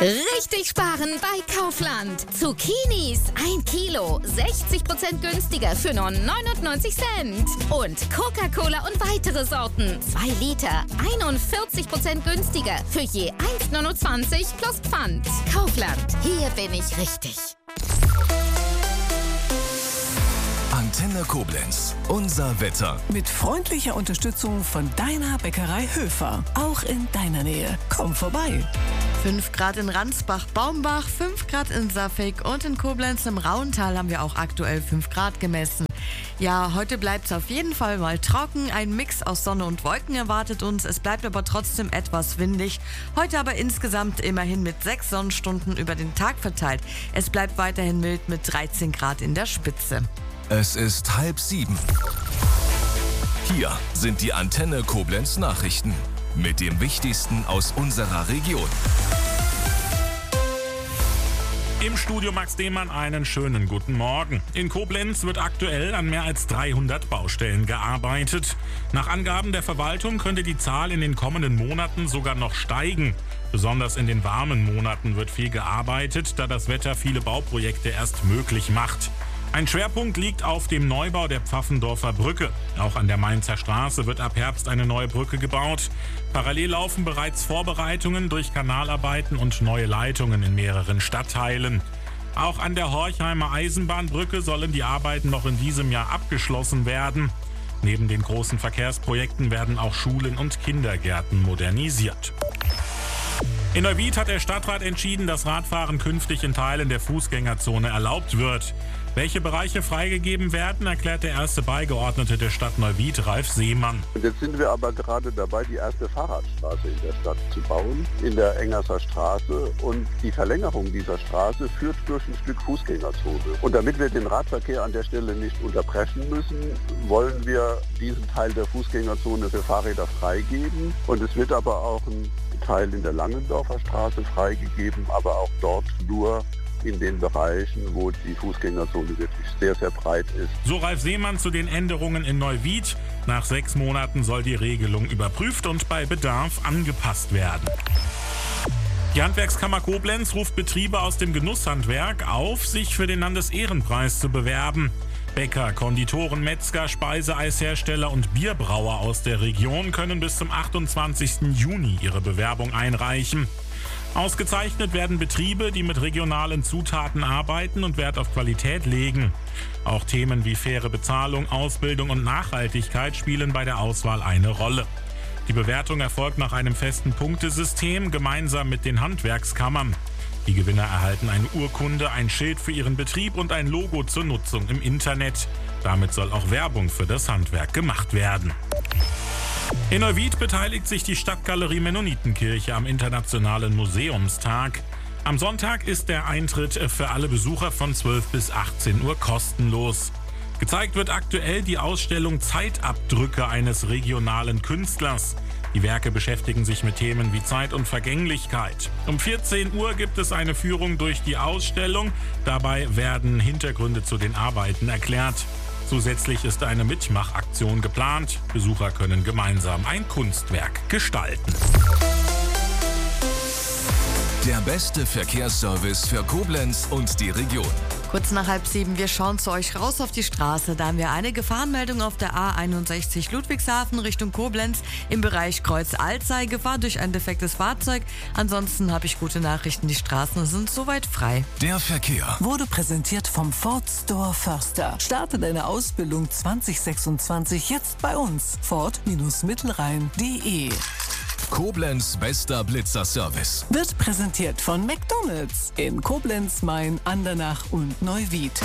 Richtig sparen bei Kaufland. Zucchinis 1 Kilo, 60% günstiger für nur 99 Cent. Und Coca-Cola und weitere Sorten 2 Liter, 41% günstiger für je 1,29 plus Pfand. Kaufland, hier bin ich richtig. Antenne Koblenz, unser Wetter. Mit freundlicher Unterstützung von deiner Bäckerei Höfer. Auch in deiner Nähe. Komm vorbei. 5 Grad in Ransbach-Baumbach, 5 Grad in Saffelk und in Koblenz im Rauental haben wir auch aktuell 5 Grad gemessen. Ja, heute bleibt es auf jeden Fall mal trocken. Ein Mix aus Sonne und Wolken erwartet uns. Es bleibt aber trotzdem etwas windig. Heute aber insgesamt immerhin mit 6 Sonnenstunden über den Tag verteilt. Es bleibt weiterhin mild mit 13 Grad in der Spitze. Es ist 6:30. Hier sind die Antenne Koblenz Nachrichten mit dem Wichtigsten aus unserer Region. Im Studio Max Dehmann einen schönen guten Morgen. In Koblenz wird aktuell an mehr als 300 Baustellen gearbeitet. Nach Angaben der Verwaltung könnte die Zahl in den kommenden Monaten sogar noch steigen. Besonders in den warmen Monaten wird viel gearbeitet, da das Wetter viele Bauprojekte erst möglich macht. Ein Schwerpunkt liegt auf dem Neubau der Pfaffendorfer Brücke. Auch an der Mainzer Straße wird ab Herbst eine neue Brücke gebaut. Parallel laufen bereits Vorbereitungen durch Kanalarbeiten und neue Leitungen in mehreren Stadtteilen. Auch an der Horchheimer Eisenbahnbrücke sollen die Arbeiten noch in diesem Jahr abgeschlossen werden. Neben den großen Verkehrsprojekten werden auch Schulen und Kindergärten modernisiert. In Neuwied hat der Stadtrat entschieden, dass Radfahren künftig in Teilen der Fußgängerzone erlaubt wird. Welche Bereiche freigegeben werden, erklärt der erste Beigeordnete der Stadt Neuwied, Ralf Seemann. Und jetzt sind wir aber gerade dabei, die erste Fahrradstraße in der Stadt zu bauen, in der Engerser Straße. Und die Verlängerung dieser Straße führt durch ein Stück Fußgängerzone. Und damit wir den Radverkehr an der Stelle nicht unterbrechen müssen, wollen wir diesen Teil der Fußgängerzone für Fahrräder freigeben. Und es wird aber auch ein Teil in der Langendorfer Straße freigegeben, aber auch dort nur in den Bereichen, wo die Fußgängerzone wirklich sehr, sehr breit ist. So Ralf Seemann zu den Änderungen in Neuwied. Nach 6 Monaten soll die Regelung überprüft und bei Bedarf angepasst werden. Die Handwerkskammer Koblenz ruft Betriebe aus dem Genusshandwerk auf, sich für den Landesehrenpreis zu bewerben. Bäcker, Konditoren, Metzger, Speiseeishersteller und Bierbrauer aus der Region können bis zum 28. Juni ihre Bewerbung einreichen. Ausgezeichnet werden Betriebe, die mit regionalen Zutaten arbeiten und Wert auf Qualität legen. Auch Themen wie faire Bezahlung, Ausbildung und Nachhaltigkeit spielen bei der Auswahl eine Rolle. Die Bewertung erfolgt nach einem festen Punktesystem gemeinsam mit den Handwerkskammern. Die Gewinner erhalten eine Urkunde, ein Schild für ihren Betrieb und ein Logo zur Nutzung im Internet. Damit soll auch Werbung für das Handwerk gemacht werden. In Neuwied beteiligt sich die Stadtgalerie Mennonitenkirche am Internationalen Museumstag. Am Sonntag ist der Eintritt für alle Besucher von 12 bis 18 Uhr kostenlos. Gezeigt wird aktuell die Ausstellung Zeitabdrücke eines regionalen Künstlers. Die Werke beschäftigen sich mit Themen wie Zeit und Vergänglichkeit. Um 14 Uhr gibt es eine Führung durch die Ausstellung. Dabei werden Hintergründe zu den Arbeiten erklärt. Zusätzlich ist eine Mitmachaktion geplant. Besucher können gemeinsam ein Kunstwerk gestalten. Der beste Verkehrsservice für Koblenz und die Region. Kurz nach 6:30, wir schauen zu euch raus auf die Straße. Da haben wir eine Gefahrenmeldung auf der A61 Ludwigshafen Richtung Koblenz im Bereich Kreuz Alzey. Gefahr durch ein defektes Fahrzeug. Ansonsten habe ich gute Nachrichten, die Straßen sind soweit frei. Der Verkehr Wurde präsentiert vom Ford Store Förster. Starte deine Ausbildung 2026 jetzt bei uns. Ford-Mittelrhein.de. Koblenz bester Blitzerservice. Wird präsentiert von McDonald's in Koblenz, Main, Andernach und Neuwied.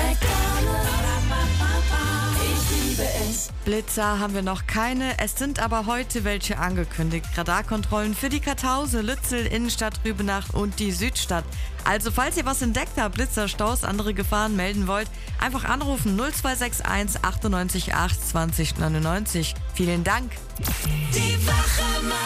Blitzer haben wir noch keine, es sind aber heute welche angekündigt. Radarkontrollen für die Kartause, Lützel, Innenstadt, Rübenach und die Südstadt. Also falls ihr was entdeckt habt, Blitzer, Staus, andere Gefahren melden wollt, einfach anrufen 0261 98 8 20 99. Vielen Dank. Die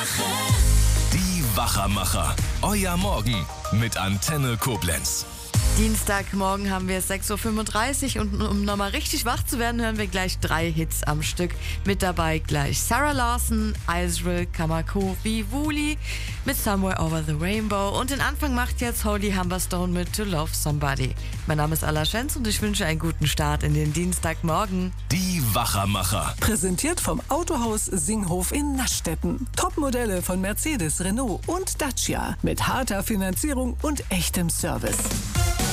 Wachermacher. Euer Morgen mit Antenne Koblenz. Dienstagmorgen haben wir es 6.35 Uhr und um nochmal richtig wach zu werden, hören wir gleich 3 Hits am Stück. Mit dabei gleich Sarah Larson, Israel Kamako, Wooly mit Somewhere Over the Rainbow und den Anfang macht jetzt Holy Humberstone mit To Love Somebody. Mein Name ist Alla Schenz und ich wünsche einen guten Start in den Dienstagmorgen. Die Wachermacher. Präsentiert vom Autohaus Singhof in Naschstetten. Topmodelle von Mercedes, Renault und Dacia mit harter Finanzierung und echtem Service.